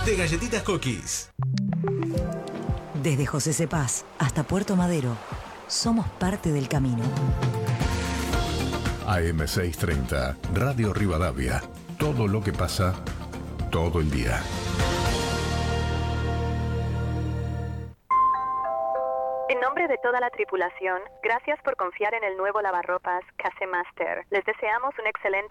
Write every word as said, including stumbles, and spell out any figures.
de Galletitas Cookies. Desde José Cepaz hasta Puerto Madero, somos parte del camino. A M seiscientos treinta, Radio Rivadavia. Todo lo que pasa, todo el día. En nombre de toda la tripulación, gracias por confiar en el nuevo lavarropas Case Master. Les deseamos un excelente